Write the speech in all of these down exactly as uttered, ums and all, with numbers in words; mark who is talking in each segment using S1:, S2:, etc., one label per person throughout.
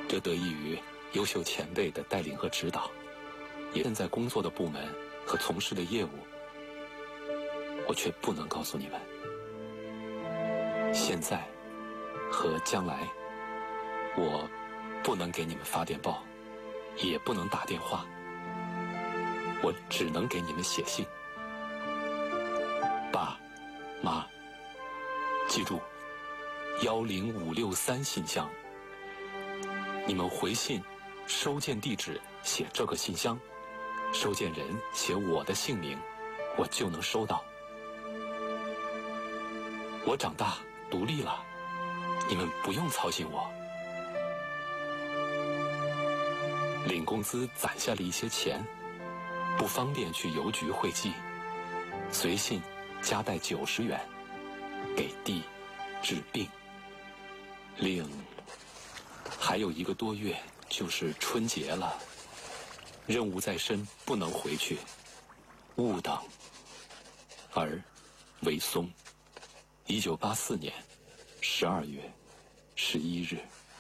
S1: 这得益于优秀前辈的带领和指导，也现在工作的部门和从事的业务，我却不能告诉你们。现在和将来，我不能给你们发电报，也不能打电话，我只能给你们写信。爸妈，记住幺零五六三信箱，你们回信收件地址写这个信箱，收件人写我的姓名，我就能收到。我长大独立了，你们不用操心我。领工资攒下了一些钱，不方便去邮局汇寄，随信加带九十元给弟治病。另还有一个多月就是春节了，任务在身，不能回去，勿等。儿为松，一九八四年十二月十一日。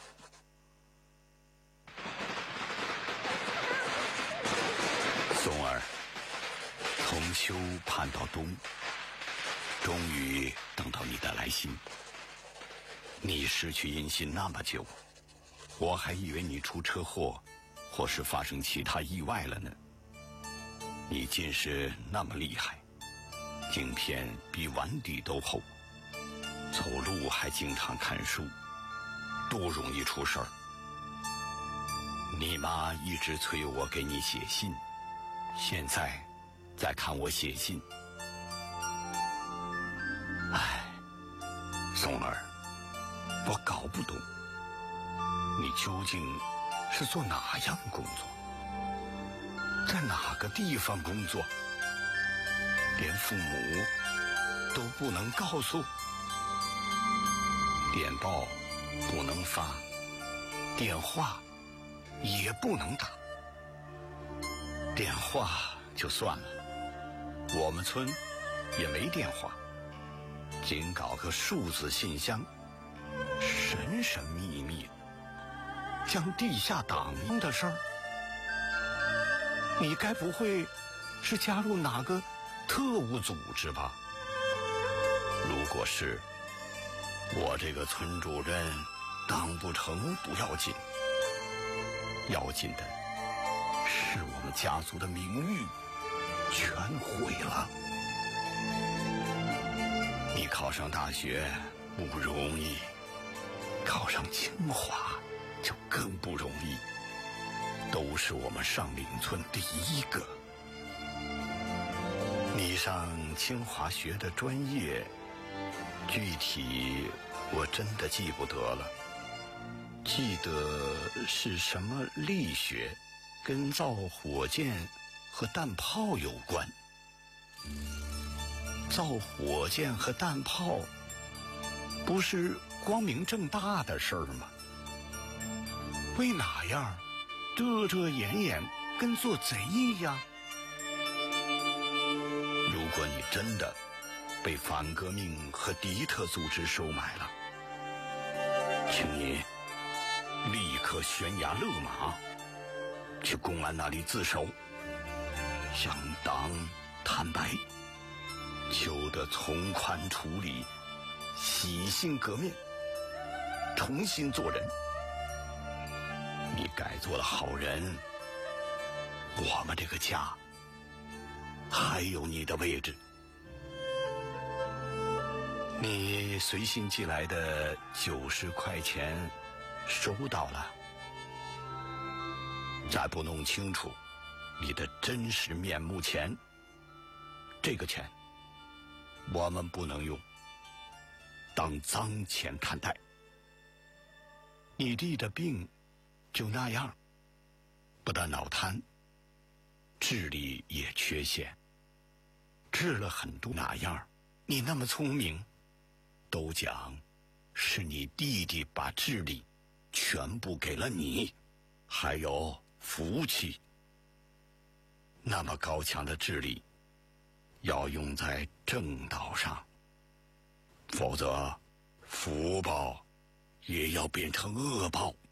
S2: 松儿，从秋盼到冬，终于等到你的来信。你失去音信那么久，我还以为你出车祸，或是发生其他意外了呢。你近视那么厉害，镜片比碗底都厚，走路还经常看书，多容易出事儿。你妈一直催我给你写信，现在再看我写信，唉，松儿，我搞不懂，你究竟是做哪样工作，在哪个地方工作，连父母都不能告诉，电报不能发，电话也不能打。电话就算了，我们村也没电话，仅搞个数字信箱，神神秘秘将地下党的事儿，你该不会是加入哪个特务组织吧？如果是，我这个村主任当不成不要紧，要紧的是我们家族的名誉全毁了。你考上大学不容易，考上清华就更不容易，都是我们上岭村第一个。你上清华学的专业，具体我真的记不得了，记得是什么力学，跟造火箭和弹炮有关。造火箭和弹炮不是光明正大的事儿吗？为哪样遮遮掩掩，跟做贼一样？如果你真的被反革命和敌特组织收买了，请你立刻悬崖勒马，去公安那里自首，向党坦白，求得从宽处理，洗心革面，重新做人。你改做了好人，我们这个家还有你的位置。你随信寄来的九十块钱收到了，在不弄清楚你的真实面目前，这个钱我们不能用，当脏钱看待。你弟的病就那样，不但脑瘫，智力也缺陷，治了很多那样。你那么聪明，都讲是你弟弟把智力全部给了你，还有福气。那么高强的智力要用在正道上，否则福报也要变成恶报。